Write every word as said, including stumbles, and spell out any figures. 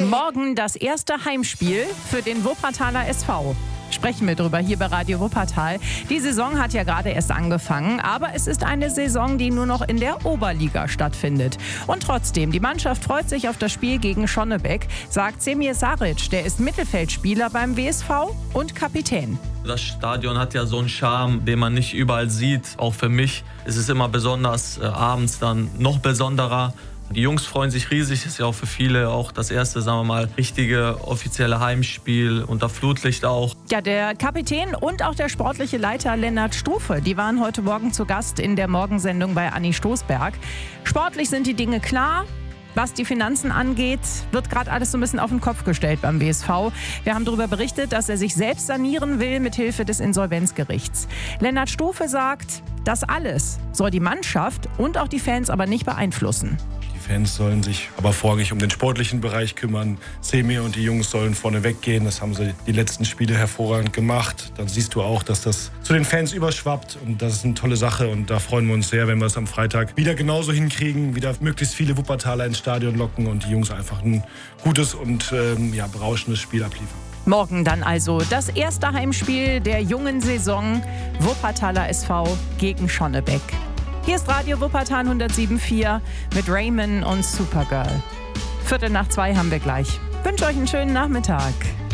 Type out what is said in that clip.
Morgen das erste Heimspiel für den Wuppertaler S V. Sprechen wir drüber hier bei Radio Wuppertal. Die Saison hat ja gerade erst angefangen, aber es ist eine Saison, die nur noch in der Oberliga stattfindet. Und trotzdem, die Mannschaft freut sich auf das Spiel gegen Schonnebeck, sagt Semir Saric, der ist Mittelfeldspieler beim W S V und Kapitän. Das Stadion hat ja so einen Charme, den man nicht überall sieht. Auch für mich ist es immer besonders, äh, abends dann noch besonderer. Die Jungs freuen sich riesig, ist ja auch für viele auch das erste, sagen wir mal, richtige offizielle Heimspiel unter Flutlicht auch. Ja, der Kapitän und auch der sportliche Leiter Lennart Stufe, die waren heute Morgen zu Gast in der Morgensendung bei Anni Stoßberg. Sportlich sind die Dinge klar. Was die Finanzen angeht, wird gerade alles so ein bisschen auf den Kopf gestellt beim W S V. Wir haben darüber berichtet, dass er sich selbst sanieren will mit Hilfe des Insolvenzgerichts. Lennart Stufe sagt, das alles soll die Mannschaft und auch die Fans aber nicht beeinflussen. Die Fans sollen sich aber vorrangig um den sportlichen Bereich kümmern. Semir und die Jungs sollen vorne weggehen. Das haben sie die letzten Spiele hervorragend gemacht. Dann siehst du auch, dass das zu den Fans überschwappt. Und das ist eine tolle Sache. Und da freuen wir uns sehr, wenn wir es am Freitag wieder genauso hinkriegen. Wieder möglichst viele Wuppertaler ins Stadion locken und die Jungs einfach ein gutes und ähm, ja, berauschendes Spiel abliefern. Morgen dann also das erste Heimspiel der jungen Saison. Wuppertaler S V gegen Schonnebeck. Hier ist Radio Wuppertal hundertsieben Komma vier mit Raymond und Supergirl. Viertel nach zwei haben wir gleich. Wünsche euch einen schönen Nachmittag.